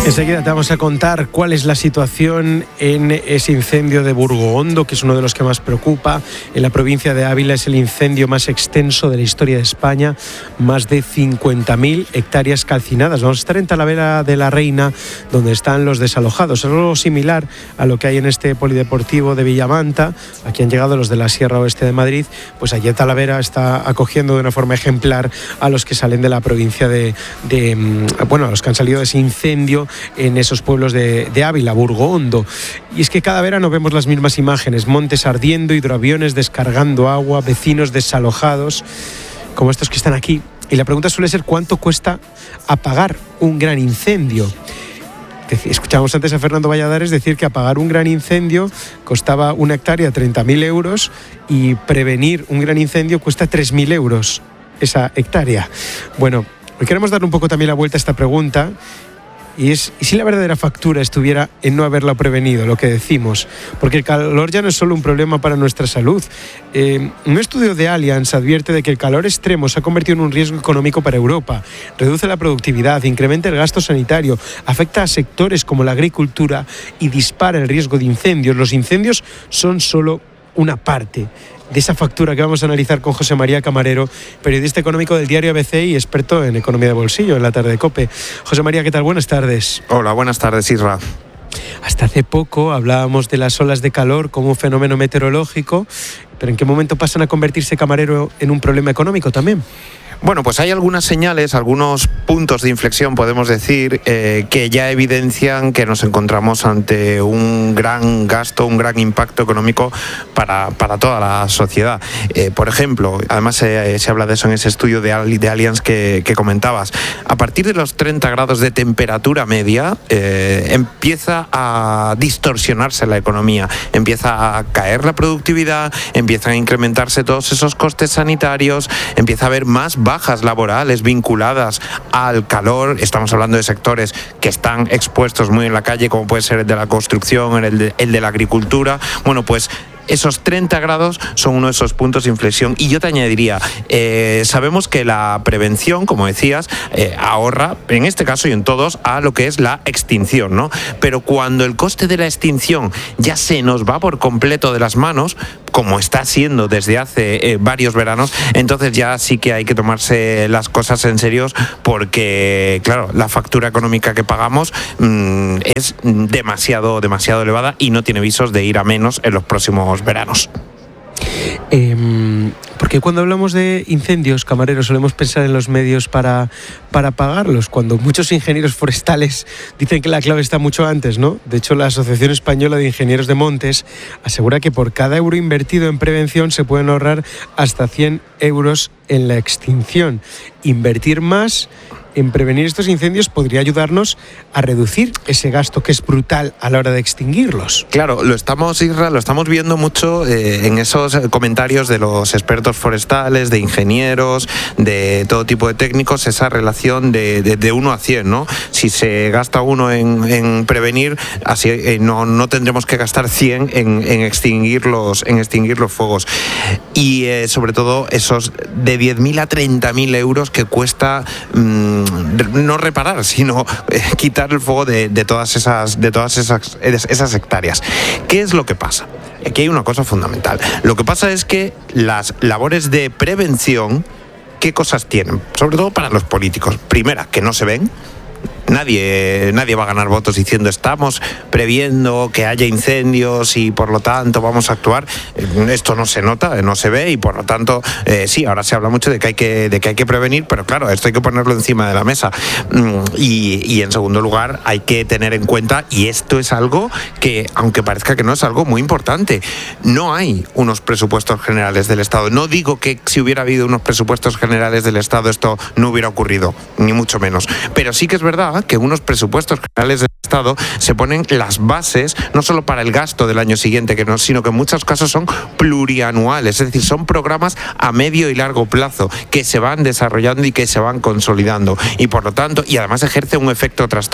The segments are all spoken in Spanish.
Enseguida te vamos a contar cuál es la situación en ese incendio de Burgoondo, que es uno de los que más preocupa. En la provincia de Ávila es el incendio más extenso de la historia de España, más de 50.000 hectáreas calcinadas. Vamos a estar en Talavera de la Reina, donde están los desalojados. Es algo similar a lo que hay en este polideportivo de Villamanta. Aquí han llegado los de la Sierra Oeste de Madrid. Pues allí Talavera está acogiendo de una forma ejemplar a los que salen de la provincia a los que han salido de ese incendio en esos pueblos de Ávila, Burgoondo. Y es que cada verano vemos las mismas imágenes: montes ardiendo, hidroaviones descargando agua, vecinos desalojados, como estos que están aquí. Y la pregunta suele ser: ¿cuánto cuesta apagar un gran incendio? Escuchábamos antes a Fernando Valladares decir que apagar un gran incendio costaba una hectárea 30.000 euros y prevenir un gran incendio cuesta 3.000 euros esa hectárea. Bueno, hoy queremos darle un poco también la vuelta a esta pregunta. Y si la verdadera factura estuviera en no haberlo prevenido, lo que decimos, porque el calor ya no es solo un problema para nuestra salud. Un estudio de Allianz advierte de que el calor extremo se ha convertido en un riesgo económico para Europa, reduce la productividad, incrementa el gasto sanitario, afecta a sectores como la agricultura y dispara el riesgo de incendios. Los incendios son solo una parte de esa factura que vamos a analizar con José María Camarero, periodista económico del diario ABC y experto en economía de bolsillo en la tarde de COPE. José María, ¿qué tal? Buenas tardes. Hola, buenas tardes, Isra. Hasta hace poco hablábamos de las olas de calor como un fenómeno meteorológico, pero ¿en qué momento pasan a convertirse, Camarero, en un problema económico también? Bueno, pues hay algunas señales, algunos puntos de inflexión, podemos decir, que ya evidencian que nos encontramos ante un gran gasto, un gran impacto económico para toda la sociedad. Por ejemplo, además se habla de eso en ese estudio de Allianz que comentabas. A partir de los 30 grados de temperatura media, empieza a distorsionarse la economía, empieza a caer la productividad, empiezan a incrementarse todos esos costes sanitarios, empieza a haber más bajas laborales vinculadas al calor. Estamos hablando de sectores que están expuestos muy en la calle, como puede ser el de la construcción, el de la agricultura. Bueno, pues esos 30 grados son uno de esos puntos de inflexión. Y yo te añadiría, sabemos que la prevención, como decías, ahorra, en este caso y en todos, a lo que es la extinción, ¿no? Pero cuando el coste de la extinción ya se nos va por completo de las manos, como está siendo desde hace varios veranos, entonces ya sí que hay que tomarse las cosas en serio, porque, claro, la factura económica que pagamos es demasiado elevada y no tiene visos de ir a menos en los próximos veranos. Porque cuando hablamos de incendios, Camarero, solemos pensar en los medios para apagarlos, cuando muchos ingenieros forestales dicen que la clave está mucho antes, ¿no? De hecho, la Asociación Española de Ingenieros de Montes asegura que por cada euro invertido en prevención se pueden ahorrar hasta 100 euros en la extinción. Invertir más en prevenir estos incendios podría ayudarnos a reducir ese gasto que es brutal a la hora de extinguirlos. Claro, lo estamos viendo mucho en esos comentarios de los expertos forestales, de ingenieros, de todo tipo de técnicos, esa relación de 1 a 100, ¿no? Si se gasta 1 en prevenir, así no tendremos que gastar 100 en extinguir los fuegos. Y sobre todo esos de 10.000 a 30.000 euros que cuesta no reparar, sino quitar el fuego de todas esas hectáreas. ¿Qué es lo que pasa? Aquí hay una cosa fundamental. Lo que pasa es que las labores de prevención, ¿qué cosas tienen? Sobre todo para los políticos. Primera, que no se ven. Nadie va a ganar votos diciendo estamos previendo que haya incendios y por lo tanto vamos a actuar. Esto no se nota, no se ve y por lo tanto sí, ahora se habla mucho de que hay que prevenir, pero claro, esto hay que ponerlo encima de la mesa. Y en segundo lugar hay que tener en cuenta, y esto es algo que, aunque parezca que no, es algo muy importante, no hay unos presupuestos generales del Estado. No digo que si hubiera habido unos presupuestos generales del Estado esto no hubiera ocurrido, ni mucho menos, pero sí que es verdad que unos presupuestos generales del Estado se ponen las bases no solo para el gasto del año siguiente, sino que en muchos casos son plurianuales, es decir, son programas a medio y largo plazo que se van desarrollando y que se van consolidando y por lo tanto, y además ejerce un efecto tractor.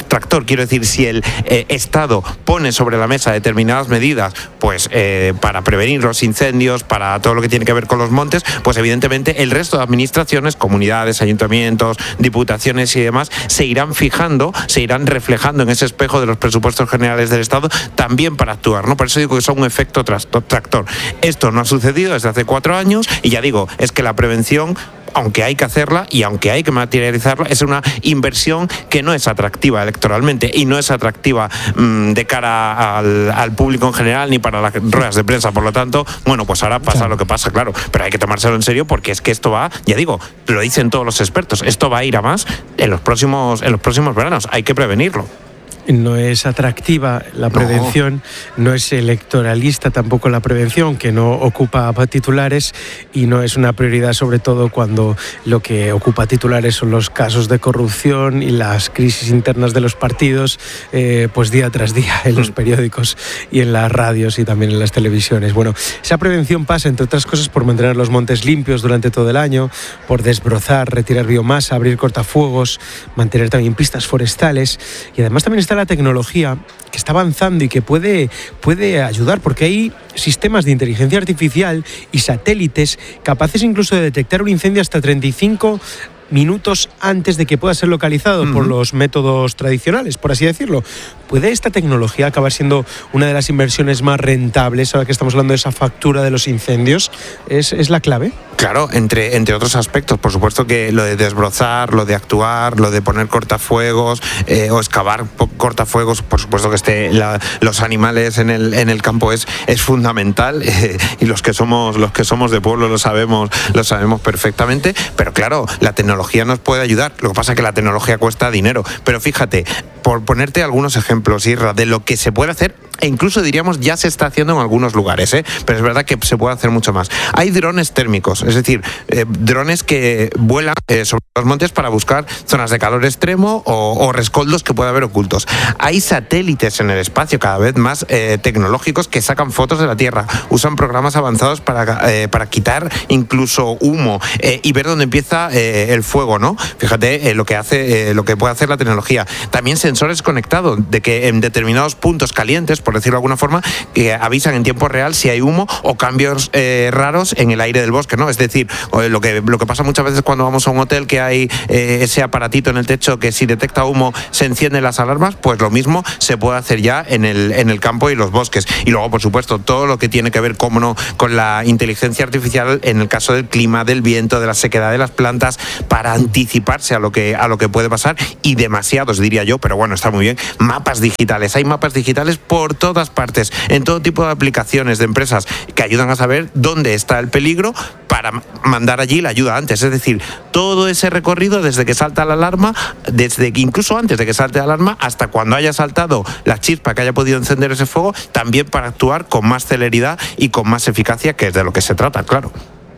tractor. Quiero decir, si el Estado pone sobre la mesa determinadas medidas, pues para prevenir los incendios, para todo lo que tiene que ver con los montes, pues evidentemente el resto de administraciones, comunidades, ayuntamientos, diputaciones y demás, se irán fijando, se irán reflejando en ese espejo de los presupuestos generales del Estado también para actuar, ¿no? Por eso digo que son un efecto tractor. Esto no ha sucedido desde hace 4 años y ya digo, es que la prevención, aunque hay que hacerla y aunque hay que materializarla, es una inversión que no es atractiva electoralmente y no es atractiva de cara al público en general ni para las ruedas de prensa. Por lo tanto, bueno, pues ahora pasa lo que pasa, claro, pero hay que tomárselo en serio porque es que esto va, ya digo, lo dicen todos los expertos, esto va a ir a más en los próximos veranos, hay que prevenirlo. No es atractiva la prevención, no es electoralista tampoco la prevención, que no ocupa titulares y no es una prioridad, sobre todo cuando lo que ocupa titulares son los casos de corrupción y las crisis internas de los partidos, pues día tras día en los periódicos y en las radios y también en las televisiones. Bueno, esa prevención pasa, entre otras cosas, por mantener los montes limpios durante todo el año, por desbrozar, retirar biomasa, abrir cortafuegos, mantener también pistas forestales, y además también está la tecnología que está avanzando y que puede ayudar, porque hay sistemas de inteligencia artificial y satélites capaces incluso de detectar un incendio hasta 35 minutos antes de que pueda ser localizado por los métodos tradicionales, por así decirlo. ¿Puede esta tecnología acabar siendo una de las inversiones más rentables ahora que estamos hablando de esa factura de los incendios? ¿Es la clave? Claro, entre otros aspectos, por supuesto que lo de desbrozar, lo de actuar, lo de poner cortafuegos o excavar cortafuegos, por supuesto que los animales en el campo es fundamental y los que somos de pueblo lo sabemos perfectamente, pero claro, la tecnología nos puede ayudar. Lo que pasa es que la tecnología cuesta dinero, pero fíjate, por ponerte algunos ejemplos, Irra, de lo que se puede hacer, e incluso diríamos ya se está haciendo en algunos lugares, pero es verdad que se puede hacer mucho más. Hay drones térmicos, es decir, drones que vuelan sobre los montes para buscar zonas de calor extremo o rescoldos que pueda haber ocultos. Hay satélites en el espacio cada vez más tecnológicos que sacan fotos de la Tierra, usan programas avanzados para quitar incluso humo y ver dónde empieza el fuego, ¿no? Fíjate lo que puede hacer la tecnología. También sensores conectados de que en determinados puntos calientes, por decirlo de alguna forma, que avisan en tiempo real si hay humo o cambios raros en el aire del bosque, ¿no? Es decir, lo que pasa muchas veces cuando vamos a un hotel, que hay ese aparatito en el techo que si detecta humo se encienden las alarmas, pues lo mismo se puede hacer ya en el campo y los bosques. Y luego, por supuesto, todo lo que tiene que ver, cómo no, con la inteligencia artificial en el caso del clima, del viento, de la sequedad de las plantas, para anticiparse a lo que puede pasar, y demasiados, diría yo, pero bueno, está muy bien. Mapas digitales, hay mapas digitales por todas partes, en todo tipo de aplicaciones de empresas que ayudan a saber dónde está el peligro para mandar allí la ayuda antes. Es decir, todo ese recorrido desde que salta la alarma, incluso antes de que salte la alarma, hasta cuando haya saltado la chispa que haya podido encender ese fuego, también para actuar con más celeridad y con más eficacia, que es de lo que se trata, claro.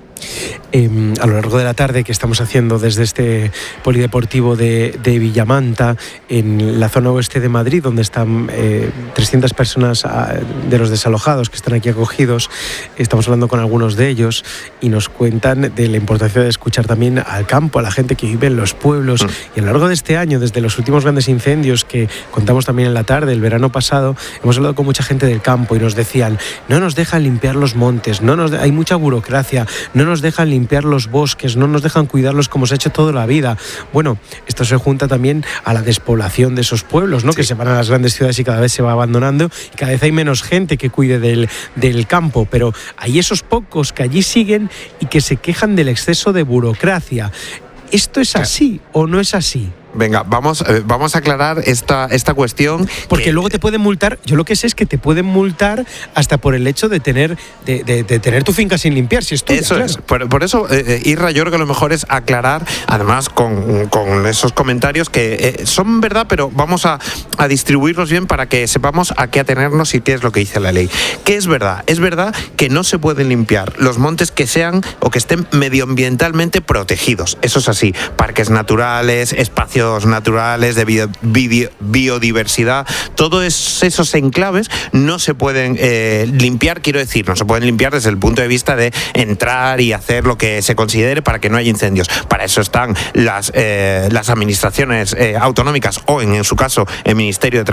A lo largo de la tarde, que estamos haciendo desde este polideportivo de Villamanta, en la zona oeste de Madrid, donde están 300 personas de los desalojados que están aquí acogidos, estamos hablando con algunos de ellos y nos cuentan de la importancia de escuchar también al campo, a la gente que vive en los pueblos. Y a lo largo de este año, desde los últimos grandes incendios que contamos también en la tarde, el verano pasado, hemos hablado con mucha gente del campo y nos decían: no nos dejan limpiar los montes, hay mucha burocracia, no nos dejan limpiar los bosques, no nos dejan cuidarlos como se ha hecho toda la vida. Bueno, esto se junta también a la despoblación de esos pueblos, ¿no? Sí. Que se van a las grandes ciudades y cada vez se va abandonando y cada vez hay menos gente que cuide del campo, pero hay esos pocos que allí siguen y que se quejan del exceso de burocracia. ¿Esto es así o no es así? Venga, vamos a aclarar esta cuestión. Porque luego te pueden multar. Yo lo que sé es que te pueden multar hasta por el hecho de tener tu finca sin limpiar, si es tuya. Eso claro. es. Por eso, Irra, yo creo que lo mejor es aclarar, además con esos comentarios que son verdad, pero vamos a distribuirlos bien para que sepamos a qué atenernos y qué es lo que dice la ley. ¿Qué es verdad? Es verdad que no se pueden limpiar los montes que sean o que estén medioambientalmente protegidos. Eso es así. Parques naturales, espacios espacios naturales, de biodiversidad, todos esos enclaves no se pueden limpiar, quiero decir, no se pueden limpiar desde el punto de vista de entrar y hacer lo que se considere para que no haya incendios. Para eso están las administraciones autonómicas o, en su caso, el Ministerio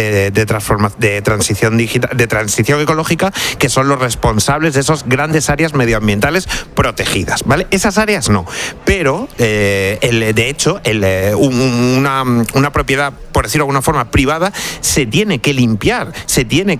de Transición Digital, de Transición Ecológica, que son los responsables de esas grandes áreas medioambientales protegidas, ¿vale? Esas áreas no, pero de hecho una propiedad, por decirlo de alguna forma, privada, se tiene que limpiar, se tiene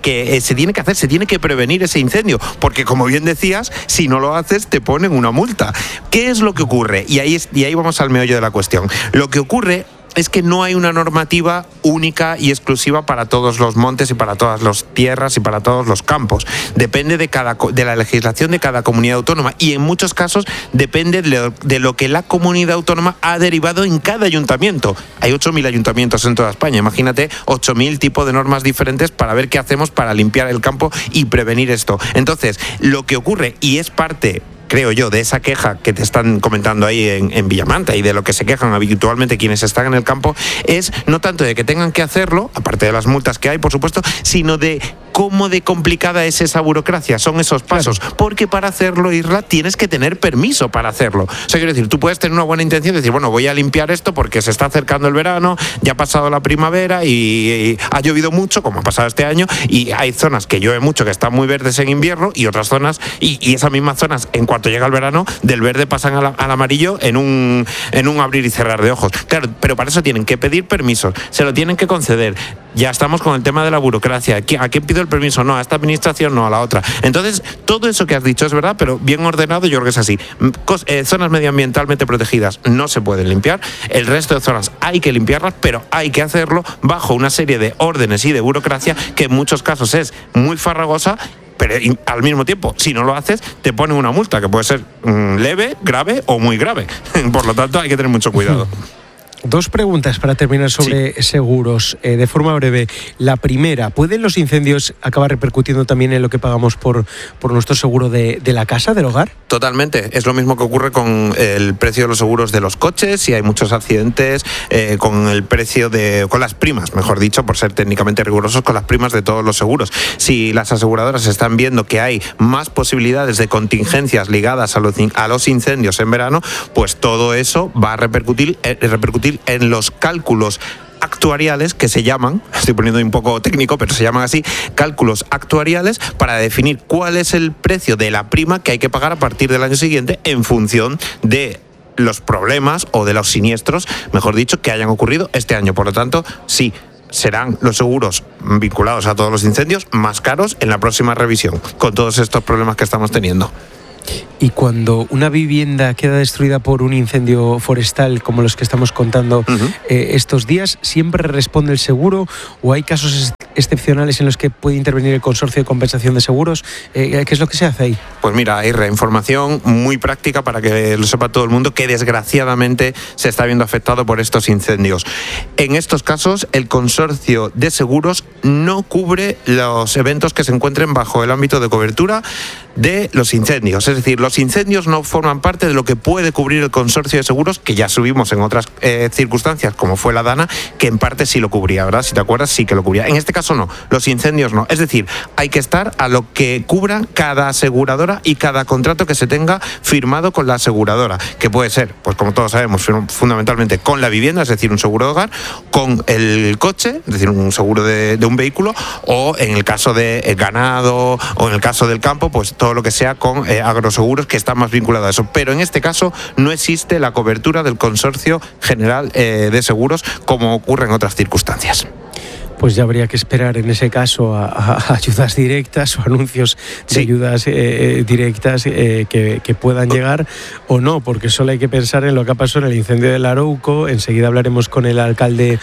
que prevenir ese incendio, porque, como bien decías, si no lo haces te ponen una multa. ¿Qué es lo que ocurre? Y ahí vamos al meollo de la cuestión. Lo que ocurre es que no hay una normativa única y exclusiva para todos los montes y para todas las tierras y para todos los campos. Depende de la legislación de cada comunidad autónoma, y en muchos casos depende de lo que la comunidad autónoma ha derivado en cada ayuntamiento. Hay 8.000 ayuntamientos en toda España. Imagínate 8.000 tipos de normas diferentes para ver qué hacemos para limpiar el campo y prevenir esto. Entonces, lo que ocurre, y es parte, creo yo, de esa queja que te están comentando ahí en Villamanta, y de lo que se quejan habitualmente quienes están en el campo, es no tanto de que tengan que hacerlo, aparte de las multas que hay, por supuesto, sino de cómo de complicada es esa burocracia, son esos pasos. Claro. Porque para hacerlo, Isla, tienes que tener permiso para hacerlo. O sea, quiero decir, tú puedes tener una buena intención de decir, bueno, voy a limpiar esto porque se está acercando el verano, ya ha pasado la primavera y ha llovido mucho, como ha pasado este año, y hay zonas que llueve mucho, que están muy verdes en invierno, y otras zonas, y esas mismas zonas, en cuanto llega el verano, del verde pasan al amarillo en un abrir y cerrar de ojos. Claro, pero para eso tienen que pedir permisos, se lo tienen que conceder. Ya estamos con el tema de la burocracia. ¿A quién pido el permiso? No, a esta administración, no, a la otra. Entonces, todo eso que has dicho es verdad, pero bien ordenado, yo creo que es así. Zonas medioambientalmente protegidas no se pueden limpiar. El resto de zonas hay que limpiarlas, pero hay que hacerlo bajo una serie de órdenes y de burocracia que en muchos casos es muy farragosa. Pero al mismo tiempo, si no lo haces, te ponen una multa que puede ser leve, grave o muy grave. Por lo tanto, hay que tener mucho cuidado. Dos preguntas para terminar sobre seguros, de forma breve. La primera, ¿pueden los incendios acabar repercutiendo también en lo que pagamos por nuestro seguro de la casa, del hogar? Totalmente. Es lo mismo que ocurre con el precio de los seguros de los coches. Si hay muchos accidentes, con el precio con las primas, mejor dicho, por ser técnicamente rigurosos, con las primas de todos los seguros. Si las aseguradoras están viendo que hay más posibilidades de contingencias ligadas a los incendios en verano, pues todo eso va a repercutir en los cálculos actuariales, que se llaman, estoy poniendo un poco técnico, pero se llaman así, cálculos actuariales, para definir cuál es el precio de la prima que hay que pagar a partir del año siguiente en función de los problemas o de los siniestros, mejor dicho, que hayan ocurrido este año. Por lo tanto, sí, serán los seguros vinculados a todos los incendios más caros en la próxima revisión, con todos estos problemas que estamos teniendo. Y cuando una vivienda queda destruida por un incendio forestal, como los que estamos contando estos días, ¿siempre responde el seguro o hay casos excepcionales en los que puede intervenir el consorcio de compensación de seguros? ¿Qué es lo que se hace ahí? Pues mira, Irra, información muy práctica para que lo sepa todo el mundo, que desgraciadamente se está viendo afectado por estos incendios. En estos casos, el consorcio de seguros no cubre los eventos que se encuentren bajo el ámbito de cobertura de los incendios. Es decir, los incendios no forman parte de lo que puede cubrir el consorcio de seguros, que ya subimos en otras circunstancias, como fue la Dana, que en parte sí lo cubría, ¿verdad? Si te acuerdas, sí que lo cubría. En este caso no, los incendios no. Es decir, hay que estar a lo que cubra cada aseguradora y cada contrato que se tenga firmado con la aseguradora, que puede ser, pues como todos sabemos, fundamentalmente con la vivienda, es decir, un seguro de hogar, con el coche, es decir, un seguro de un vehículo, o en el caso de ganado o en el caso del campo, pues todo lo que sea con agroseguros, que está más vinculado a eso. Pero en este caso no existe la cobertura del Consorcio General de Seguros, como ocurre en otras circunstancias. Pues ya habría que esperar en ese caso a ayudas directas o anuncios de ayudas directas que puedan llegar o no, porque solo hay que pensar en lo que ha pasado en el incendio del Arouco. Enseguida hablaremos con el alcalde,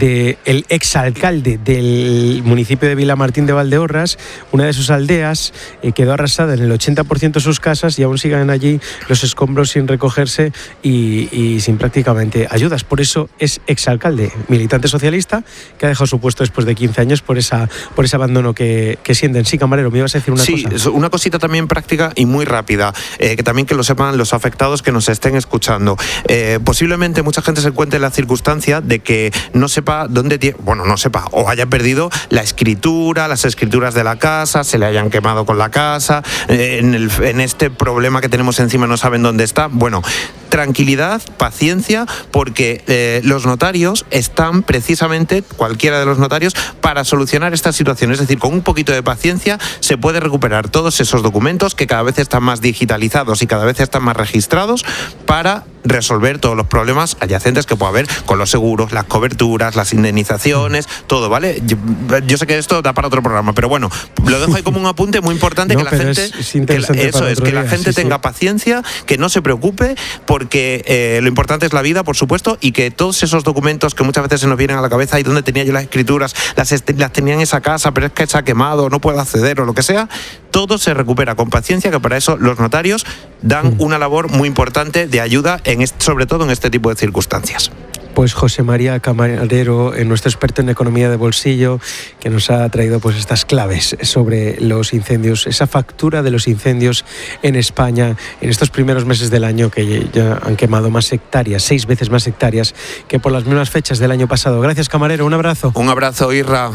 el exalcalde del municipio de Vilamartín de Valdeorras. Una de sus aldeas quedó arrasada en el 80% de sus casas y aún siguen allí los escombros sin recogerse y sin prácticamente ayudas. Por eso es exalcalde, militante socialista, que ha dejado su puesto supuesto después de 15 años, por ese abandono que sienten. Sí, camarero, me ibas a decir una cosa. Sí, una cosita también práctica y muy rápida, que lo sepan los afectados que nos estén escuchando. Posiblemente mucha gente se encuentre en la circunstancia de que no sepa o haya perdido las escrituras de la casa, se le hayan quemado con la casa, en este problema que tenemos encima no saben dónde está. Bueno, tranquilidad, paciencia, porque los notarios están precisamente, cualquiera de los notarios, para solucionar esta situación. Es decir, con un poquito de paciencia se puede recuperar todos esos documentos que cada vez están más digitalizados y cada vez están más registrados para resolver todos los problemas adyacentes que pueda haber con los seguros, las coberturas, las indemnizaciones, todo, ¿vale? Yo sé que esto da para otro programa, pero bueno, lo dejo ahí como un apunte muy importante, que la gente tenga paciencia, que no se preocupe, porque lo importante es la vida, por supuesto, y que todos esos documentos que muchas veces se nos vienen a la cabeza, y donde tenía yo las escrituras, las tenía en esa casa, pero es que se ha quemado, no puedo acceder o lo que sea, todo se recupera con paciencia, que para eso los notarios dan una labor muy importante de ayuda, sobre todo en este tipo de circunstancias. Pues José María Camarero, nuestro experto en economía de bolsillo, que nos ha traído pues estas claves sobre los incendios, esa factura de los incendios en España en estos primeros meses del año, que ya han quemado más hectáreas, 6 veces más hectáreas que por las mismas fechas del año pasado. Gracias, Camarero, un abrazo. Un abrazo, Irra.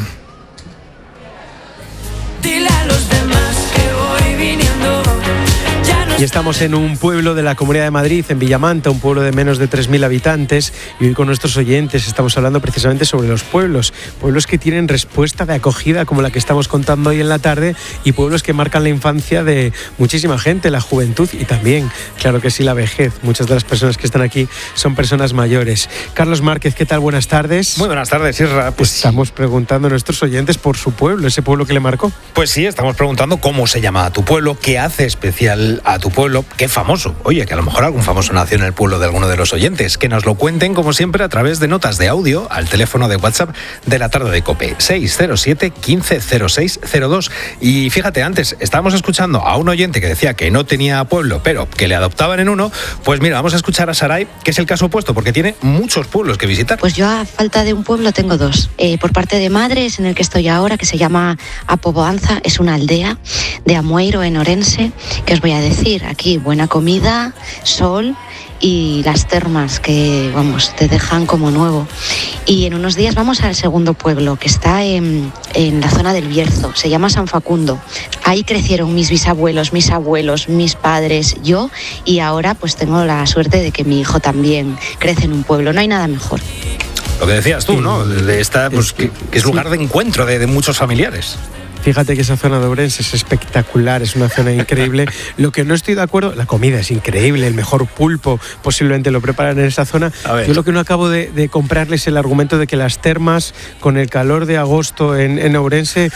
Dile a los demás que voy viniendo. Y estamos en un pueblo de la Comunidad de Madrid, en Villamanta, un pueblo de menos de 3.000 habitantes, y hoy con nuestros oyentes estamos hablando precisamente sobre los pueblos que tienen respuesta de acogida como la que estamos contando hoy en la tarde, y pueblos que marcan la infancia de muchísima gente, la juventud y también, claro que sí, la vejez. Muchas de las personas que están aquí son personas mayores. Carlos Márquez, ¿qué tal? Buenas tardes. Muy buenas tardes, Isra. Pues estamos preguntando a nuestros oyentes por su pueblo, ese pueblo que le marcó. Pues sí, estamos preguntando cómo se llama tu pueblo, qué hace especial a tu pueblo, qué famoso. Oye, que a lo mejor algún famoso nació en el pueblo de alguno de los oyentes. Que nos lo cuenten, como siempre, a través de notas de audio al teléfono de WhatsApp de la tarde de COPE, 607 150602. Y fíjate, antes estábamos escuchando a un oyente que decía que no tenía pueblo, pero que le adoptaban en uno. Pues mira, vamos a escuchar a Saray, que es el caso opuesto, porque tiene muchos pueblos que visitar. Pues yo, a falta de un pueblo, tengo 2. Por parte de madre es en el que estoy ahora, que se llama Apoboanza, es una aldea de Amueiro, en Orense. Que os voy a decir, aquí buena comida, sol y las termas que, vamos, te dejan como nuevo. Y en unos días vamos al segundo pueblo, que está en la zona del Bierzo, se llama San Facundo. Ahí crecieron mis bisabuelos, mis abuelos, mis padres, yo, y ahora pues tengo la suerte de que mi hijo también crece en un pueblo. No hay nada mejor. Lo que decías tú, ¿no? De esta, pues, que es lugar de encuentro de muchos familiares. Fíjate que esa zona de Ourense es espectacular, es una zona increíble. Lo que no estoy de acuerdo, la comida es increíble, el mejor pulpo posiblemente lo preparan en esa zona. Yo lo que no acabo de comprarles el argumento de que las termas, con el calor de agosto en Ourense,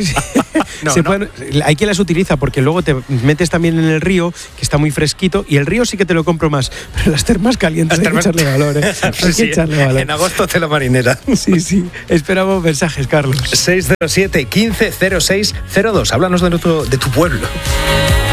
hay quien las utiliza, porque luego te metes también en el río, que está muy fresquito, y el río sí que te lo compro más, pero las termas calientes hay que echarle valor, ¿eh? Hay que echarle valor. En agosto te la marinera. Sí. Esperamos mensajes, Carlos. 607 150602. Háblanos de tu pueblo.